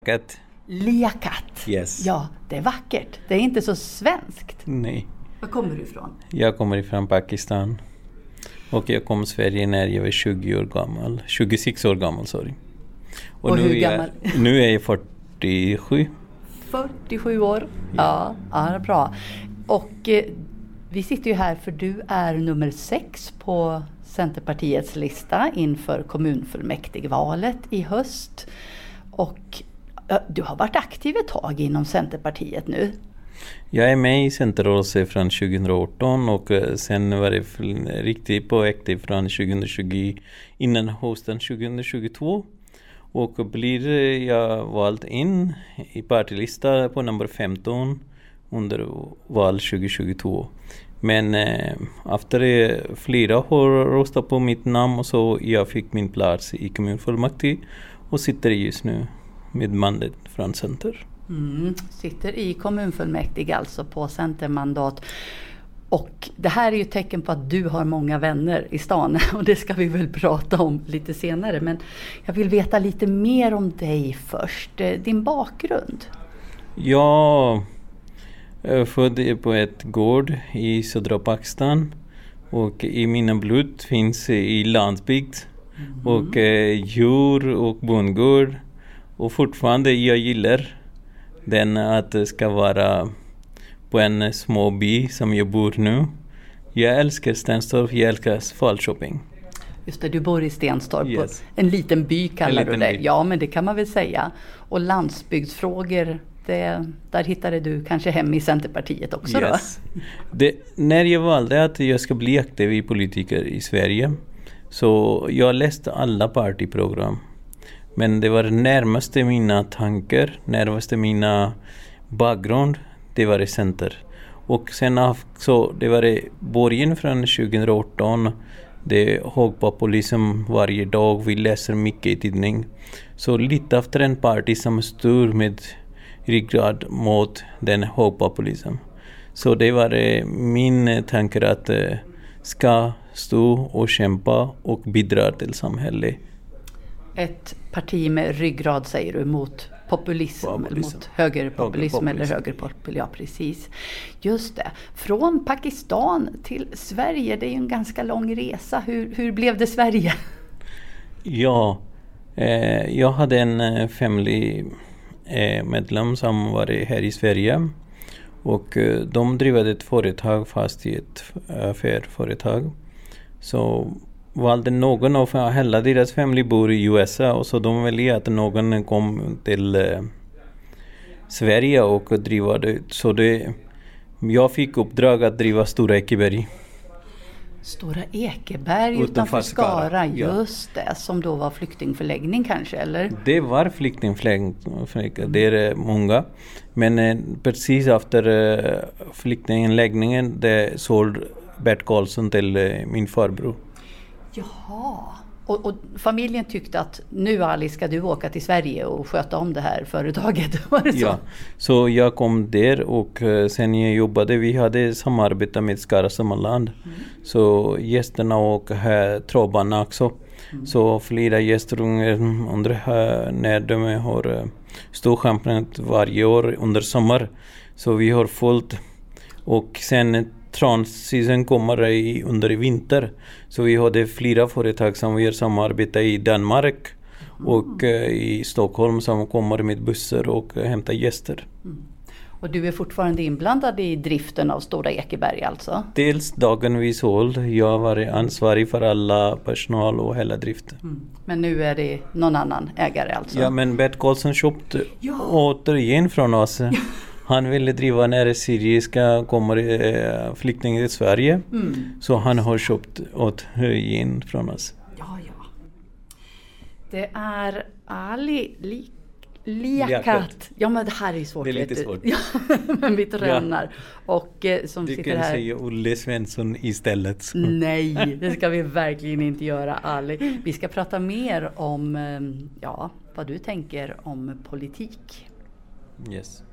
Liaquat. Yes. Ja, det är vackert. Det är inte så svenskt. Nej. Var kommer du ifrån? Jag kommer ifrån Pakistan. Och jag kom till Sverige när jag var 20 år gammal. 26 år gammal, sorry. Och hur gammal? Nu är jag 47. 47 år. Ja, bra. Och vi sitter ju här för du är nummer 6 på Centerpartiets lista inför kommunfullmäktigevalet i höst. Och du har varit aktiv ett tag inom Centerpartiet nu. Jag är med i Centerrörelsen från 2018 och sen var det riktigt på aktiv från 2020 innan hösten 2022. Och blir jag vald in i partilista på nummer 15 under val 2022. Men efter flera år röstat på mitt namn så jag fick min plats i kommunfullmäktige och sitter just nu med mandat från Center. Sitter i kommunfullmäktige alltså på Centermandat. Och det här är ju ett tecken på att du har många vänner i stan och det ska vi väl prata om lite senare. Men jag vill veta lite mer om dig först. Din bakgrund? Jag född på ett gård i södra Pakistan och i mina blod finns i landsbygd och djur och bondgård. Och fortfarande jag gillar den att det ska vara på en små by som jag bor nu. Jag älskar Stenstorp, jag älskar Falköping. Just det, du bor i Stenstorp. Yes. En liten by kallar du det. By. Ja, men det kan man väl säga. Och landsbygdsfrågor, där hittade du kanske hem i Centerpartiet också yes. då? När jag valde att jag ska bli aktiv i politiker i Sverige så jag läste alla partiprogram. Men det var närmaste mina tankar, närmaste mina bakgrund, det var i Center. Och sen så det var i början från 2018, det är högpopulism varje dag, vi läser mycket i tidning. Så lite efter en parti som styr med ryggrad mot den högpopulism. Så det var min tanke att ska stå och kämpa och bidra till samhället. Ett parti med ryggrad säger du mot populism. Eller mot högerpopulism eller högerpopulism, ja precis. Just det. Från Pakistan till Sverige, det är ju en ganska lång resa. Hur blev det Sverige? Ja, jag hade en familj medlem som var här i Sverige och de drev ett företag, fast i ett affärsföretag. Så valde någon av hela deras familj bor i USA och så de ville att någon kom till Sverige och driva det. Så jag fick uppdrag att driva Stora Ekeberg. Stora Ekeberg utanför Skara, just det, som då var flyktingförläggning kanske, eller? Det var flyktingförläggning, det är många. Men precis efter flyktingläggningen det sålde Bert Karlsson till min farbror. Jaha, och familjen tyckte att nu Ali ska du åka till Sverige och sköta om det här företaget, var det så? Ja, så jag kom där och sen jag jobbade, vi hade samarbete med Skara Sommarland. Så gästerna och tråbarna också. Så flera gäster under när de har storchampionat varje år under sommar. Så vi har fullt och sen transseason kommer under vinter. Så vi hade flera företag som vi har samarbetat i Danmark och i Stockholm som kommer med bussar och hämtar gäster. Och du är fortfarande inblandad i driften av Stora Ekeberg alltså? Dels dagen vi såld, jag var ansvarig för alla personal och hela driften. Men nu är det någon annan ägare alltså? Ja, men Bert Karlsson köpte återigen från oss. Han ville driva när syriska kommer flyktingar till Sverige. Så han har köpt återigen från oss. Ja. Det är Ali Liaquat. Ja, men det här är svårt. Det är lite svårt. Ja, men vi tränar. Och som du sitter kan här. säga Olle Svensson istället. Så. Nej, det ska vi verkligen inte göra, Ali. Vi ska prata mer om vad du tänker om politik. Yes.